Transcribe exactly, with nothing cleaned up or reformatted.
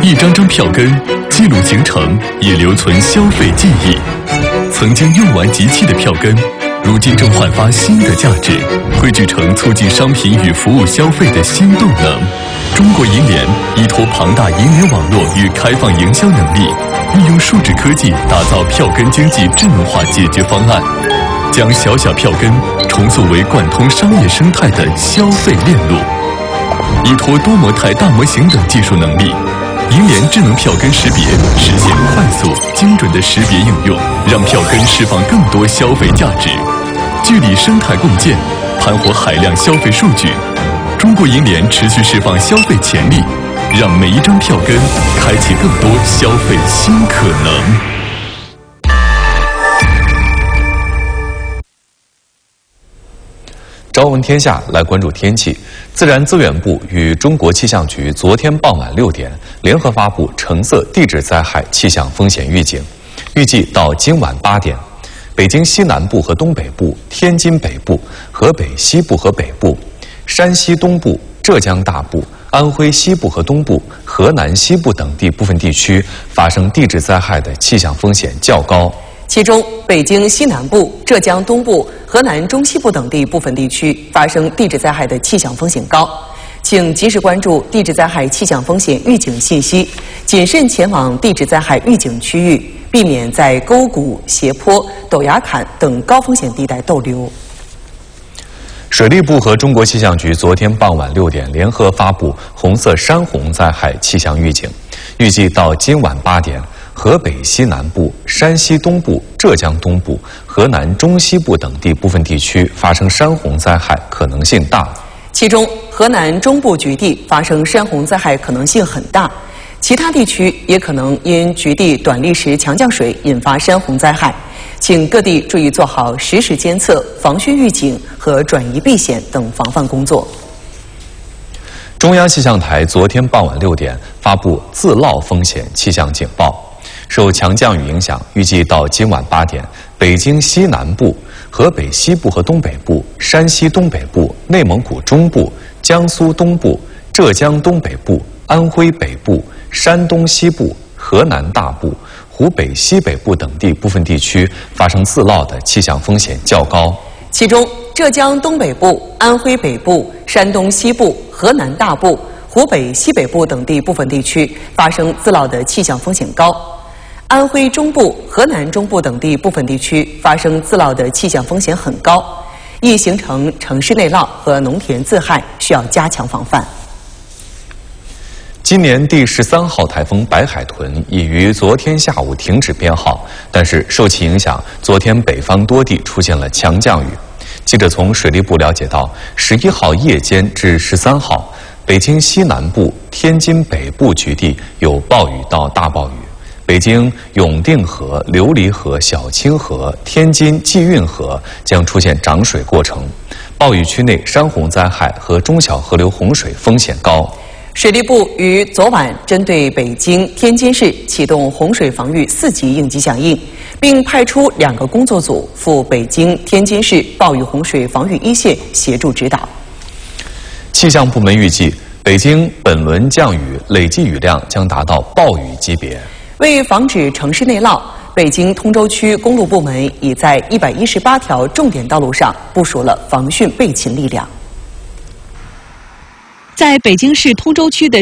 一张张票根记录行程，也留存消费记忆。曾经用完即弃的票根，如今正焕发新的价值，汇聚成促进商品与服务消费的新动能。中国银联依托庞大银联网络与开放营销能力，运用数字科技打造票根经济智能化解决方案，将小小票根重塑为贯通商业生态的消费链路。依托多模态大模型等技术能力，银联智能票根识别实现快速精准的识别应用，让票根释放更多消费价值。聚力生态共建，盘活海量消费数据。中国银联持续释放消费潜力，让每一张票根开启更多消费新可能。 朝闻天下，来关注天气。自然资源部与中国气象局昨天傍晚六点联合发布橙色地质灾害气象风险预警，预计到今晚八点，北京西南部和东北部、天津北部、河北西部和北部、山西东部、浙江大部、安徽西部和东部、河南西部等地部分地区发生地质灾害的气象风险较高。 其中，北京西南部、浙江东部、河南中西部等地部分地区发生地质灾害的气象风险高，请及时关注地质灾害气象风险预警信息，谨慎前往地质灾害预警区域，避免在沟谷、斜坡、陡崖坎等高风险地带逗留。 水利部和中国气象局昨天傍晚六点联合发布红色山洪灾害气象预警，预计到今晚八点，河北西南部、山西东部、浙江东部、河南中西部等地部分地区发生山洪灾害可能性大。 其中，河南中部局地发生山洪灾害可能性很大，其他地区也可能因局地短砾石强降水引发山洪灾害。请各地注意做好实时监测、防汛预警和转移避险等防范工作。 中央气象台昨天傍晚六点发布自涝风险气象警报，受强降雨影响，预计到今晚八点，北京西南部、河北西部和东北部、山西东北部、内蒙古中部、江苏东部、浙江东北部、安徽北部、山东西部、河南大部、湖北西北部等地部分地区发生自涝的气象风险较高。 其中，浙江东北部、安徽北部、山东西部、河南大部、湖北西北部等地部分地区发生自涝的气象风险高。安徽中部、河南中部等地部分地区发生自涝的气象风险很高，易形成城市内涝和农田自害，需要加强防范。 今年第十三号台风白海豚已于昨天下午停止编号，但是受其影响，昨天北方多地出现了强降雨。记者从水利部了解到，十一号夜间至十三号，北京西南部、天津北部局地有暴雨到大暴雨。北京永定河、琉璃河、小清河、天津济运河将出现涨水过程，暴雨区内山洪灾害和中小河流洪水风险高。 水利部于昨晚针对北京、天津市启动洪水防御四级应急响应，并派出两个工作组赴北京、天津市暴雨洪水防御一线协助指导。 气象部门预计，北京本轮降雨累计雨量将达到暴雨级别。 为防止城市内涝，北京通州区公路部门已在一百一十八条重点道路上部署了防汛备勤力量。 在北京市通州区的